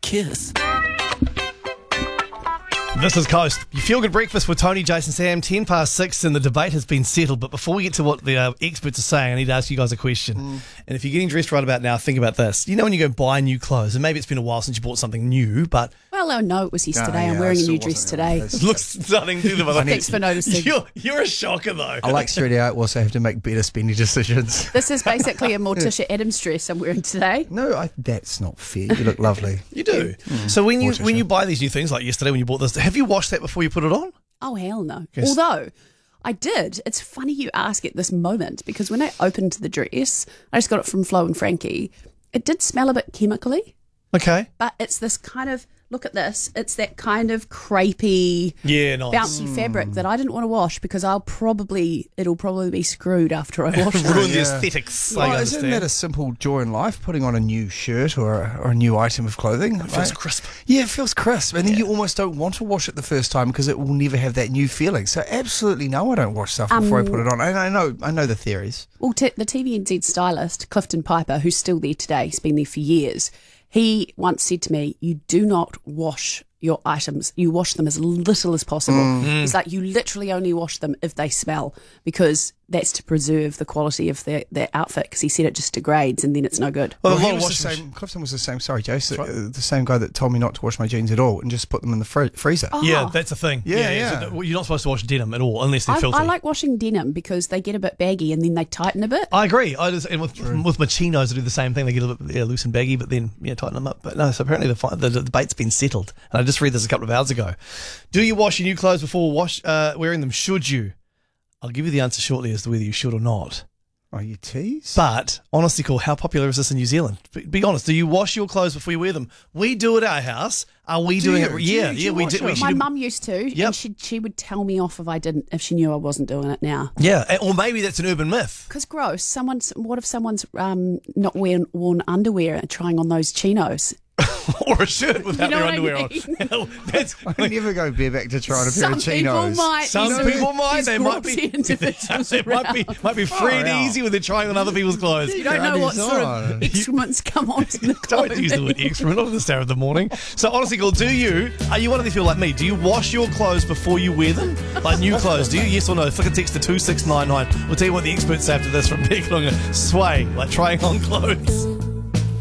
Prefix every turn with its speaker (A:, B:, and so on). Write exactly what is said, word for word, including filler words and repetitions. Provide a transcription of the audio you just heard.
A: Kiss.
B: This is Coast. You feel good breakfast with Tony, Jason, Sam. Ten past six, and the debate has been settled. But before we get to what the uh, experts are saying, I need to ask you guys a question. Mm. And if you're getting dressed right about now, think about this. You know when you go buy new clothes, and maybe it's been a while since you bought something new, but
C: well, I know it was yesterday.
D: Oh, yeah,
C: I'm wearing
D: I
C: a
D: still
C: new dress
D: wasn't
C: today.
D: really-
B: it looks stunning to them.
C: Thanks for noticing.
B: You're, you're a shocker, though.
D: I like straight out. Also have to make better spending decisions.
C: This is basically a Morticia Adams dress I'm wearing today.
D: No, I, that's not fair. You look lovely.
B: You do. Mm. So when you
D: Morticia.
B: when you buy these new things, like yesterday when you bought this, have you washed that before you put it on?
C: Oh, hell no.
B: Yes.
C: Although, I did. It's funny you ask at this moment because when I opened the dress, I just got it from Flo and Frankie, it did smell a bit chemically,
B: Okay.
C: but it's this kind of, look at this, it's that kind of crepey,
B: Yeah, nice.
C: bouncy fabric that I didn't want to wash because I'll probably, it'll probably be screwed after I wash it.
B: Ruin the
D: Yeah.
B: aesthetics. I
D: Well,
B: understand.
D: isn't that a simple joy in life, putting on a new shirt or a, or a new item of clothing?
B: It feels
D: Like-
B: crisp.
D: Yeah, it feels crisp. And then you almost don't want to wash it the first time because it will never have that new feeling. So absolutely no, I don't wash stuff before I put it on. And I know I know the theories.
C: Well, t- the T V N Z stylist, Clifton Piper, who's still there today, he's been there for years, he once said to me, you do not wash your items, you wash them as little as possible.
B: Mm.
C: It's like you literally only wash them if they smell because that's to preserve the quality of their, their outfit because he said it just degrades and then it's no good.
B: Well,
D: Well,
B: a lot
D: he
B: of
D: was the
B: washing
D: same, Clifton was the same, sorry, Jace,
B: That's right.
D: uh, the same guy that told me not to wash my jeans at all and just put them in the fr- freezer.
C: Oh.
B: Yeah, that's a thing.
D: Yeah, yeah.
B: So, well, you're not supposed to wash denim at all unless they're
C: I,
B: filthy.
C: I like washing denim because they get a bit baggy and then they tighten a bit.
B: I agree. I just and with with my chinos, I do the same thing. They get a little bit yeah, loose and baggy, but then yeah, tighten them up. But no, so apparently the, fi- the, the debate's been settled. And I just read this a couple of hours ago. Do you wash your new clothes before wash uh, wearing them? Should you? I'll give you the answer shortly as to whether you should or not.
D: Oh, you tease?
B: But honestly, cool. How popular is this in New Zealand? Be, be honest. Do you wash your clothes before you wear them? We do at our house. Are we
D: Do
B: doing
D: you?
B: it?
D: Do
B: Yeah,
D: you? Do
B: yeah.
D: you
B: We
D: wash
B: do. We
D: them?
B: should
C: My
B: do-
C: mum used to,
B: Yep.
C: and she she would tell me off if I didn't, if she knew I wasn't doing it now.
B: Yeah, and- or maybe that's an urban myth.
C: Because gross. Someone's. What if someone's um, not wearing worn underwear and trying on those chinos?
B: Or a shirt without
C: You know
B: their
C: what I
B: underwear on. that's,
D: I never go bareback to try on a pair
C: Some
D: of
C: people
D: chinos.
C: might.
B: Some
C: you know,
B: people might.
C: there's
B: They might
C: groups
B: be.
C: of individuals
B: It might be
C: around.
B: might be free
D: Far
B: and
D: out.
B: easy when they're trying on other people's clothes.
C: You don't know what sort of
D: on.
C: excrements come onto the clothing.
B: Don't use the word excrement on this hour of the morning. So honestly, girl, do you? Are you one of these people like me? Do you wash your clothes before you wear them? Like new clothes? Do you? Yes or no? Flick a text to two six nine nine. We'll tell you what the experts say after this from Beck Lunga. Sway, like trying on clothes.